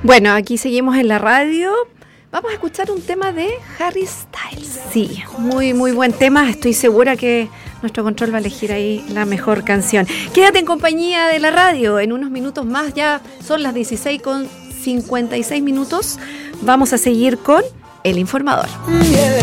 Bueno, aquí seguimos en la radio. Vamos a escuchar un tema de Harry Styles. Sí, muy buen tema. Estoy segura que nuestro control va a elegir ahí la mejor canción. Quédate en compañía de la radio. En unos minutos más, ya son las 16:56. Vamos a seguir con El Informador.